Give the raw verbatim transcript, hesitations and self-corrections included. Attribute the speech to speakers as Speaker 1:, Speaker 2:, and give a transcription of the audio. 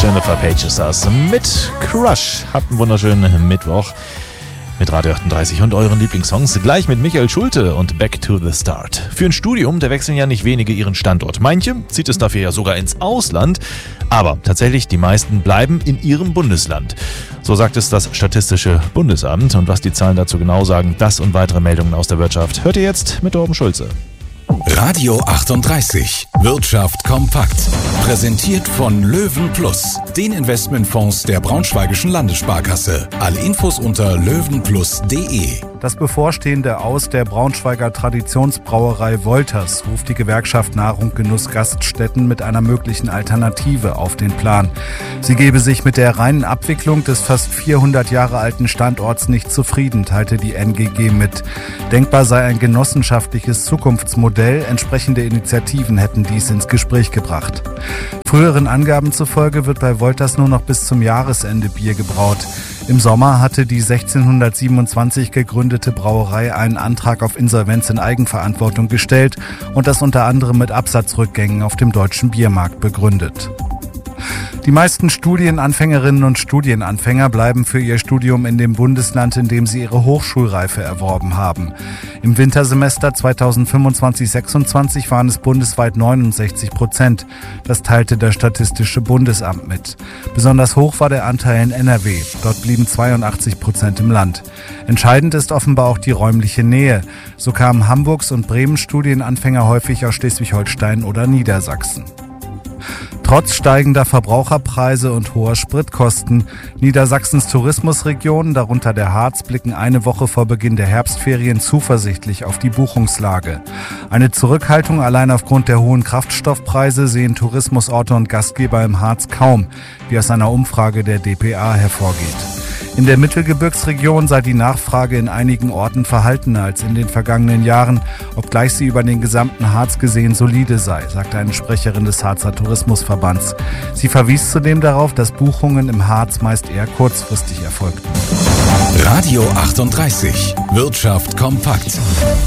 Speaker 1: Jennifer Page ist das mit Crush. Habt einen wunderschönen Mittwoch mit Radio achtunddreißig und euren Lieblingssongs. Gleich mit Michael Schulte und Back to the Start. Für ein Studium, da wechseln ja nicht wenige ihren Standort. Manche zieht es dafür ja sogar ins Ausland. Aber tatsächlich, die meisten bleiben in ihrem Bundesland. So sagt es das Statistische Bundesamt. Und was die Zahlen dazu genau sagen, das und weitere Meldungen aus der Wirtschaft, hört ihr jetzt mit Torben Schulze.
Speaker 2: Radio achtunddreißig. Wirtschaft kompakt. Präsentiert von Löwen Plus, den Investmentfonds der Braunschweigischen Landessparkasse. Alle Infos unter löwenplus punkt de.
Speaker 3: Das bevorstehende Aus der Braunschweiger Traditionsbrauerei Wolters ruft die Gewerkschaft Nahrung Genuss Gaststätten mit einer möglichen Alternative auf den Plan. Sie gebe sich mit der reinen Abwicklung des fast vierhundert Jahre alten Standorts nicht zufrieden, teilte die N G G mit. Denkbar sei ein genossenschaftliches Zukunftsmodell, entsprechende Initiativen hätten dies ins Gespräch gebracht. Früheren Angaben zufolge wird bei Wolters nur noch bis zum Jahresende Bier gebraut. Im Sommer hatte die sechzehnhundertsiebenundzwanzig gegründete Brauerei einen Antrag auf Insolvenz in Eigenverantwortung gestellt und das unter anderem mit Absatzrückgängen auf dem deutschen Biermarkt begründet. Die meisten Studienanfängerinnen und Studienanfänger bleiben für ihr Studium in dem Bundesland, in dem sie ihre Hochschulreife erworben haben. Im Wintersemester zweitausendfünfundzwanzig sechsundzwanzig waren es bundesweit neunundsechzig Prozent. Das teilte das Statistische Bundesamt mit. Besonders hoch war der Anteil in N R W. Dort blieben zweiundachtzig Prozent im Land. Entscheidend ist offenbar auch die räumliche Nähe. So kamen Hamburgs und Bremen Studienanfänger häufig aus Schleswig-Holstein oder Niedersachsen. Trotz steigender Verbraucherpreise und hoher Spritkosten, Niedersachsens Tourismusregionen, darunter der Harz, blicken eine Woche vor Beginn der Herbstferien zuversichtlich auf die Buchungslage. Eine Zurückhaltung allein aufgrund der hohen Kraftstoffpreise sehen Tourismusorte und Gastgeber im Harz kaum, wie aus einer Umfrage der D P A hervorgeht. In der Mittelgebirgsregion sei die Nachfrage in einigen Orten verhaltener als in den vergangenen Jahren, obgleich sie über den gesamten Harz gesehen solide sei, sagte eine Sprecherin des Harzer Tourismusverbands. Sie verwies zudem darauf, dass Buchungen im Harz meist eher kurzfristig erfolgten.
Speaker 2: Radio achtunddreißig. Wirtschaft kompakt.